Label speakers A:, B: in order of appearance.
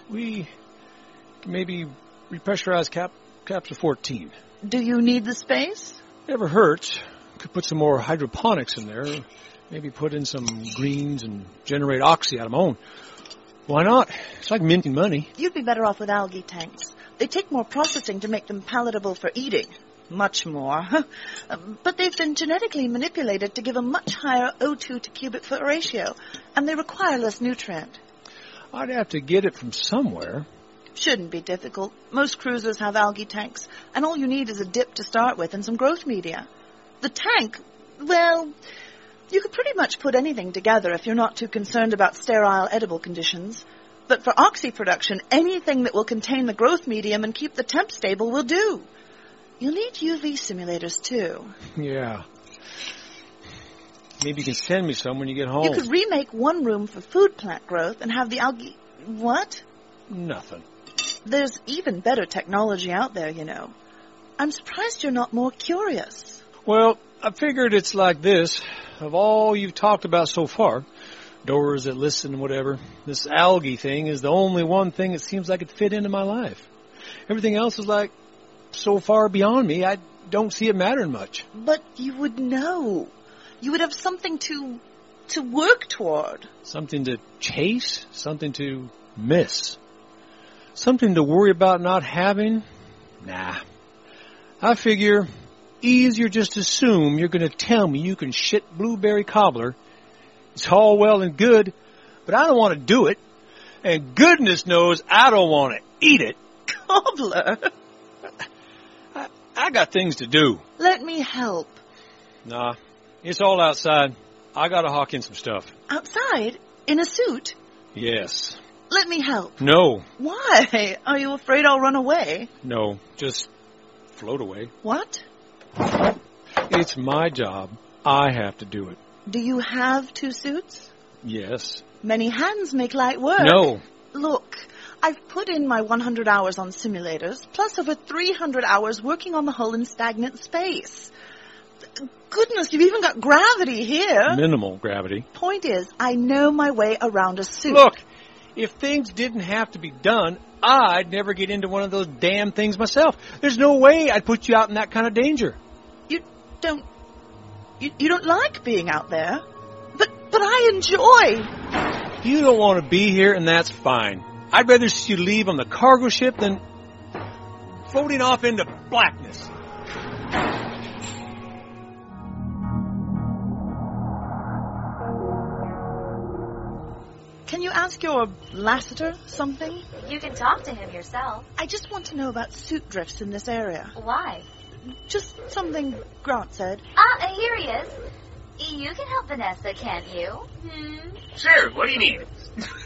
A: We can maybe repressurize capsule 14.
B: Do you need the space?
A: Never hurts. Could put some more hydroponics in there. Maybe put in some greens and generate oxy out of my own. Why not? It's like minting money.
B: You'd be better off with algae tanks. They take more processing to make them palatable for eating. Much more. But they've been genetically manipulated to give a much higher O2 to cubic foot ratio, and they require less nutrient.
A: I'd have to get it from somewhere.
B: Shouldn't be difficult. Most cruisers have algae tanks, and all you need is a dip to start with and some growth media. The tank, well, you could pretty much put anything together if you're not too concerned about sterile edible conditions. But for oxy production, anything that will contain the growth medium and keep the temp stable will do. You'll need UV simulators, too.
A: Yeah. Maybe you can send me some when you get home.
B: You could remake one room for food plant growth and have the algae... What?
A: Nothing.
B: There's even better technology out there, you know. I'm surprised you're not more curious.
A: Well, I figured it's like this. Of all you've talked about so far, doors that listen, whatever, this algae thing is the only one thing that seems like it fit into my life. Everything else is like so far beyond me, I don't see it mattering much.
B: But you would know. You would have something to work toward.
A: Something to chase, something to miss. Something to worry about not having? Nah. I figure easier just assume you're going to tell me you can shit blueberry cobbler. It's all well and good, but I don't want to do it. And goodness knows I don't want to eat it.
B: Cobbler?
A: I got things to do.
B: Let me help.
A: Nah, it's all outside. I got to hawk in some stuff.
B: Outside? In a suit?
A: Yes.
B: Let me help.
A: No.
B: Why? Are you afraid I'll run away?
A: No, just float away.
B: What?
A: It's my job. I have to do it.
B: Do you have 2 suits?
A: Yes.
B: Many hands make light work.
A: No.
B: Look, I've put in my 100 hours on simulators, plus over 300 hours working on the hull in stagnant space. Goodness, you've even got gravity here.
A: Minimal gravity.
B: Point is, I know my way around a suit.
A: Look, if things didn't have to be done, I'd never get into one of those damn things myself. There's no way I'd put you out in that kind of danger.
B: You don't like being out there. But I enjoy.
A: You don't want to be here, and that's fine. I'd rather see you leave on the cargo ship than floating off into blackness.
B: Can you ask your Lassiter something?
C: You can talk to him yourself.
B: I just want to know about suit drifts in this area.
C: Why?
B: Just something Grant said.
C: Here he is. You can help Vanessa, can't you?
D: Sure, what do you need?